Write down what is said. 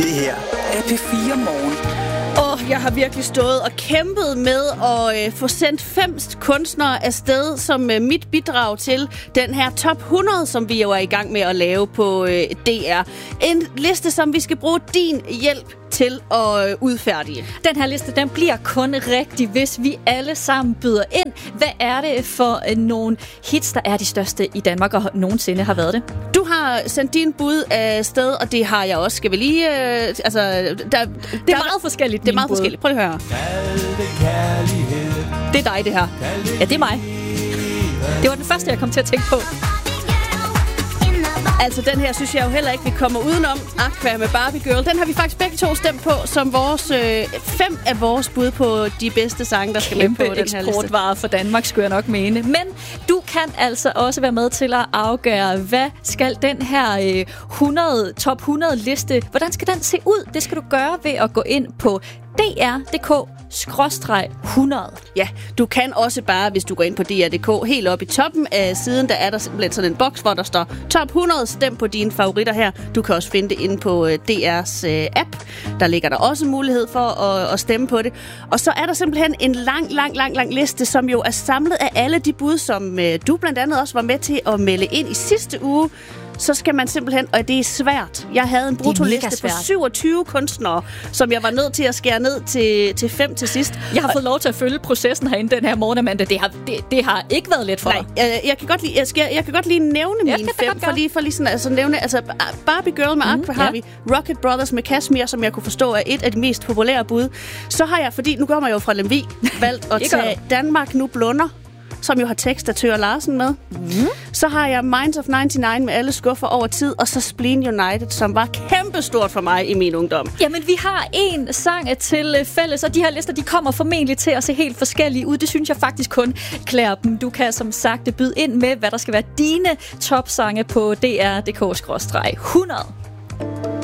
Det her er P4 Morgen. Jeg har virkelig stået og kæmpet med at få sendt 5 kunstnere afsted som mit bidrag til den her top 100, som vi jo er i gang med at lave på DR. En liste, som vi skal bruge din hjælp til at udfærdige. Den her liste, den bliver kun rigtig, hvis vi alle sammen byder ind. Hvad er det for nogle hits, der er de største i Danmark og nogensinde har været det? Du har sendt din bud afsted, og det har jeg også. Skal vi lige... det er meget forskelligt. Det er meget forskelligt. Prøv at høre. Det er dig, det her. Ja, det er mig. Det var den første, jeg kom til at tænke på. Altså, den her synes jeg jo heller ikke, vi kommer udenom. Aqua med Barbie Girl. Den har vi faktisk begge to stemt på som vores 5 af vores bud på de bedste sange, der skal med på den her liste. Kæmpe eksportvare for Danmark, skulle jeg nok mene. Men du kan altså også være med til at afgøre, hvad skal den her top 100 liste, hvordan skal den se ud? Det skal du gøre ved at gå ind på dr.dk/100. Ja, du kan også bare, hvis du går ind på dr.dk, helt op i toppen af siden, der er der simpelthen sådan en boks, hvor der står top 100, stem på dine favoritter her. Du kan også finde det inde på DR's app. Der ligger der også mulighed for at stemme på det. Og så er der simpelthen en lang liste, som jo er samlet af alle de bud, som du blandt andet også var med til at melde ind i sidste uge. Så skal man simpelthen, og det er svært. Jeg havde en bruttoliste på 27 kunstnere, som jeg var nødt til at skære ned til 5 til sidst. Jeg har fået lov til at følge processen herinde den her morgen, Amanda. Det har ikke været let for dig. Nej, jeg kan godt lige nævne mine 5, for lige sådan, altså nævne, altså Barbie Girl med Aqua har vi, Rocket Brothers med Kashmir, som jeg kunne forstå er et af de mest populære bud. Så har jeg, fordi nu kommer jeg jo fra Lemvig, valgt at tage Danmark Nu Blunder, som jo har tekst af Thøger Larsen med. Så har jeg Minds of 99 med Alle skuffer over tid, og så Spleen United, som var kæmpestort for mig i min ungdom. Jamen, vi har en sang til fælles, og de her lister, de kommer formentlig til at se helt forskellige ud. Det synes jeg faktisk kun klæder dem. Du kan som sagt byde ind med, hvad der skal være dine topsange på dr.dk/100.